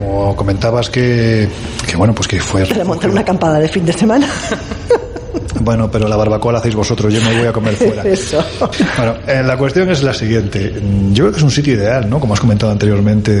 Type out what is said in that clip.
Como comentabas que bueno, pues que fue... Para montar una acampada de fin de semana. Bueno, pero la barbacoa la hacéis vosotros, yo me voy a comer fuera. Eso. Bueno, la cuestión es la siguiente. Yo creo que es un sitio ideal, ¿no? Como has comentado anteriormente,